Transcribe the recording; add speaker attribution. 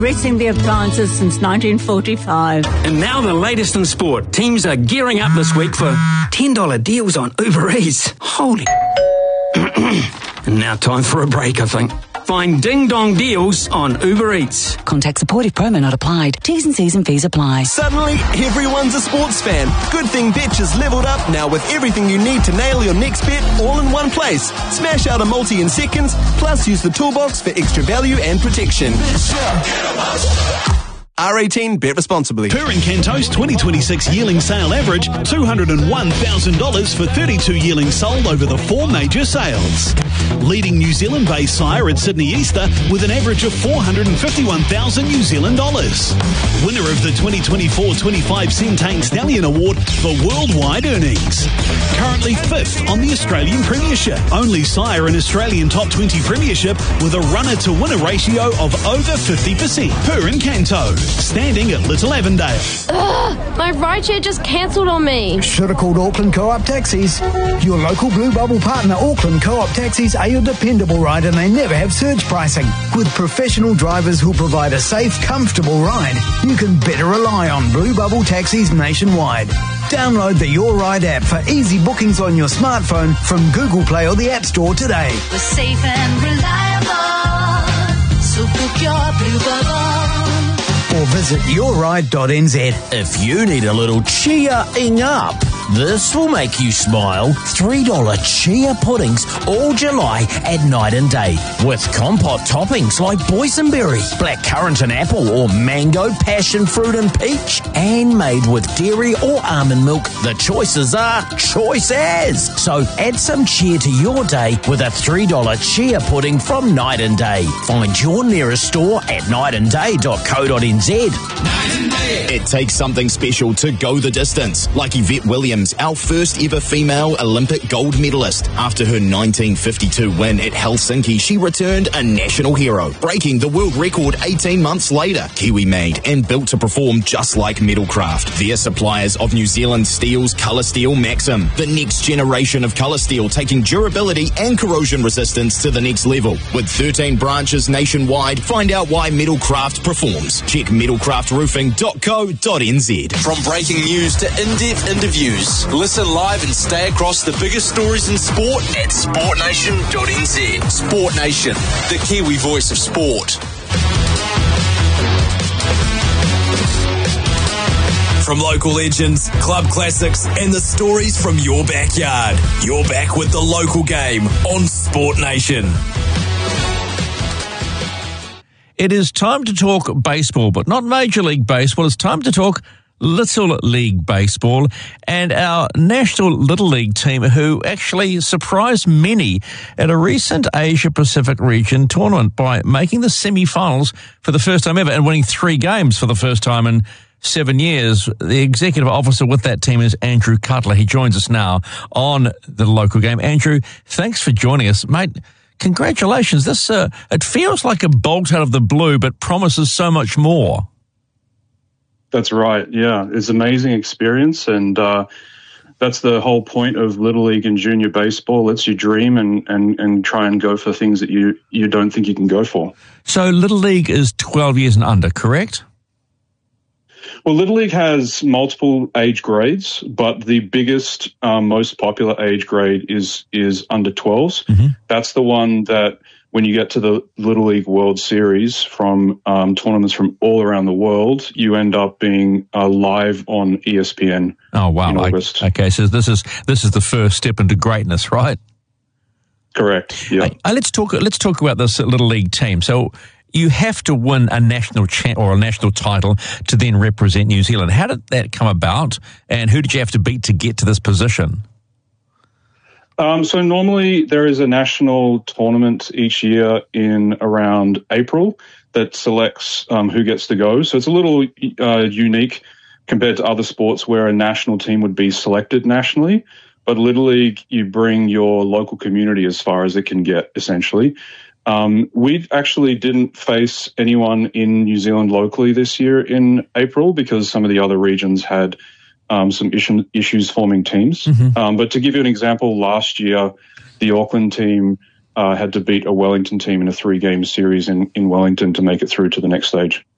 Speaker 1: Racing the appliances since 1945.
Speaker 2: And now the latest in sport. Teams are gearing up this week for $10 deals on Uber Eats. Holy... And now time for a break, I think. Find ding-dong deals on Uber Eats.
Speaker 3: Contact support if promo not applied. T's and C's and fees apply.
Speaker 4: Suddenly, everyone's a sports fan. Good thing Betch has leveled up now with everything you need to nail your next bet all in one place. Smash out a multi in seconds, plus use the toolbox for extra value and protection. R18, bet responsibly.
Speaker 5: Pur and Canto's 2026 yearling sale average, $201,000 for 32 yearlings sold over the 4 major sales. Leading New Zealand-based sire at Sydney Easter with an average of $451,000 New Zealand dollars. Winner of the 2024-25 Centane Stallion Award for worldwide earnings. Currently 5th on the Australian Premiership. Only sire in Australian Top 20 Premiership with a runner-to-winner ratio of over 50%. Pur and Canto. Standing at Little Avondale.
Speaker 6: Ugh, my rideshare just cancelled on me.
Speaker 7: Should have called Auckland Co-op Taxis. Your local Blue Bubble partner, Auckland Co-op Taxis, are your dependable ride and they never have surge pricing. With professional drivers who'll provide a safe, comfortable ride, you can better rely on Blue Bubble Taxis nationwide. Download the Your Ride app for easy bookings on your smartphone from Google Play or the App Store today.
Speaker 8: We're safe and reliable, so book your Blue Bubble.
Speaker 7: Or visit yourride.nz.
Speaker 9: If you need a little cheer-ing up, this will make you smile. $3 chia puddings all July at Night and Day. With compote toppings like boysenberry, blackcurrant and apple, or mango, passion fruit and peach. And made with dairy or almond milk. The choices are choice as. So add some cheer to your day with a $3 chia pudding from Night and Day. Find your nearest store at nightandday.co.nz.
Speaker 10: It takes something special to go the distance, like Yvette Williams, our first ever female Olympic gold medalist. After her 1952 win at Helsinki, she returned a national hero, breaking the world record 18 months later. Kiwi made and built to perform just like Metalcraft. They're suppliers of New Zealand Steel's Colour Steel Maxim, the next generation of colour steel, taking durability and corrosion resistance to the next level. With 13 branches nationwide, find out why Metalcraft performs. Check metalcraftroofing.co.nz.
Speaker 11: From breaking news to in-depth interviews, listen live and stay across the biggest stories in sport at sportnation.nz. Sport Nation, the Kiwi voice of sport. From local legends, club classics, and the stories from your backyard, you're back with the local game on Sport Nation.
Speaker 12: It is time to talk baseball, but not Major League Baseball. It's time to talk Little League Baseball and our National Little League team, who actually surprised many at a recent Asia-Pacific region tournament by making the semi-finals for the first time ever and winning 3 games for the first time in 7 years. The executive officer with that team is Andrew Cutler. He joins us now on the local game. Andrew, thanks for joining us, mate. Congratulations. This it feels like a bolt out of the blue, but promises so much more.
Speaker 13: That's right. Yeah, it's an amazing experience, and that's the whole point of Little League and junior baseball. Lets you dream and try and go for things that you don't think you can go for.
Speaker 12: So Little League is 12 years and under, correct?
Speaker 13: Well, Little League has multiple age grades, but the biggest, most popular age grade is under 12s. Mm-hmm. That's the one that when you get to the Little League World Series from tournaments from all around the world, you end up being live on ESPN.
Speaker 12: Oh, wow.
Speaker 13: In August.
Speaker 12: Okay, so this is the first step into greatness, right?
Speaker 13: Correct. Yeah.
Speaker 12: Let's talk about this Little League team. So you have to win a national or a national title to then represent New Zealand. How did that come about, and who did you have to beat to get to this position?
Speaker 13: So normally there is a national tournament each year in around April that selects who gets to go. So it's a little unique compared to other sports where a national team would be selected nationally. But Little League, you bring your local community as far as it can get, essentially. We actually didn't face anyone in New Zealand locally this year in April because some of the other regions had some issues forming teams. Mm-hmm. But to give you an example, last year, the Auckland team had to beat a Wellington team in a 3-game series in Wellington to make it through to the next stage.